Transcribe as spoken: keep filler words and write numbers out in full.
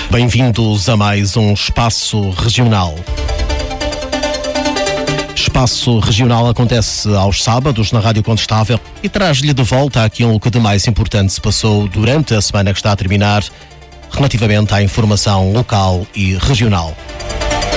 Bem-vindos a mais um Espaço Regional. Espaço Regional acontece aos sábados na Rádio Contestável e traz-lhe de volta aquilo que de mais importante se passou durante a semana que está a terminar relativamente à informação local e regional.